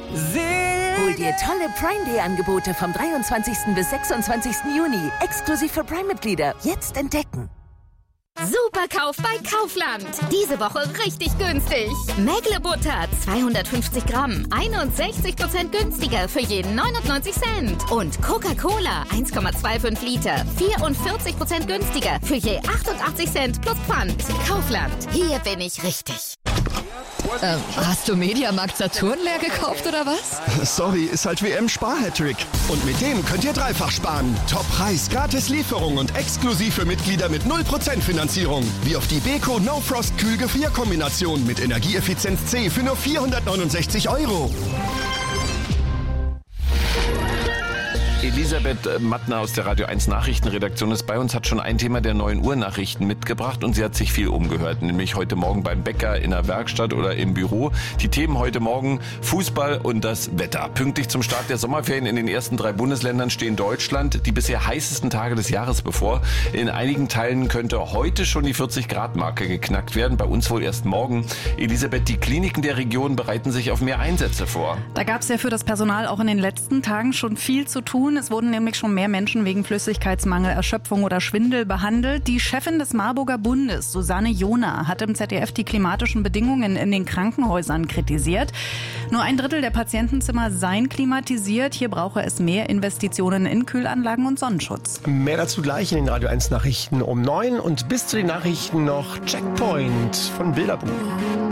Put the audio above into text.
Hol dir tolle Prime-Day-Angebote vom 23. bis 26. Juni. Exklusiv für Prime-Mitglieder. Jetzt entdecken. Superkauf bei Kaufland. Diese Woche richtig günstig. Mägle-Butter 250 Gramm, 61% günstiger für jeden 99 Cent. Und Coca-Cola 1,25 Liter, 44% günstiger für je 88 Cent plus Pfand. Kaufland, hier bin ich richtig. Hast du Mediamarkt Saturn leer gekauft oder was? Sorry, ist halt WM-Spar-Hattrick. Und mit dem könnt ihr dreifach sparen. Top-Preis, gratis Lieferung und exklusiv für Mitglieder mit 0% Finanzierung. Wie auf die Beko No Frost Kühl-Gefrier-Kombination mit Energieeffizienz C für nur 469 €. Elisabeth Mattner aus der Radio 1 Nachrichtenredaktion ist bei uns, hat schon ein Thema der 9 Uhr Nachrichten mitgebracht und sie hat sich viel umgehört, nämlich heute Morgen beim Bäcker, in der Werkstatt oder im Büro. Die Themen heute Morgen: Fußball und das Wetter. Pünktlich zum Start der Sommerferien in den ersten 3 Bundesländern stehen Deutschland die bisher heißesten Tage des Jahres bevor. In einigen Teilen könnte heute schon die 40-Grad-Marke geknackt werden, bei uns wohl erst morgen. Elisabeth, die Kliniken der Region bereiten sich auf mehr Einsätze vor. Da gab es ja für das Personal auch in den letzten Tagen schon viel zu tun. Es wurden nämlich schon mehr Menschen wegen Flüssigkeitsmangel, Erschöpfung oder Schwindel behandelt. Die Chefin des Marburger Bundes, Susanne Jona, hat im ZDF die klimatischen Bedingungen in den Krankenhäusern kritisiert. Nur 1/3 der Patientenzimmer seien klimatisiert. Hier brauche es mehr Investitionen in Kühlanlagen und Sonnenschutz. Mehr dazu gleich in den Radio 1 Nachrichten um 9 und bis zu den Nachrichten noch Checkpoint von Bilderbuch.